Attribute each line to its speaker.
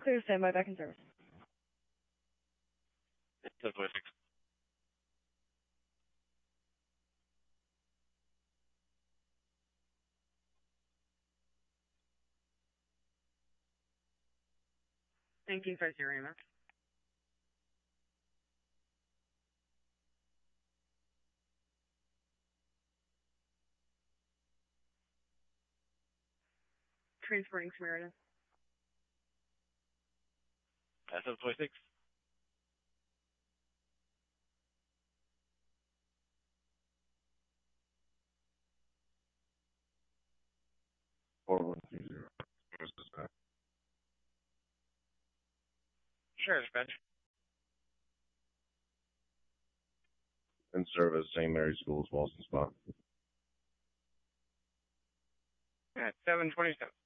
Speaker 1: Clear, stand by, back in service.
Speaker 2: 726.
Speaker 3: Thank you, First Arena. Transferring to Meredith.
Speaker 2: 726. Sheriff's bench.
Speaker 4: In service, St. Mary's Schools, Boston spot.
Speaker 2: Alright, 727.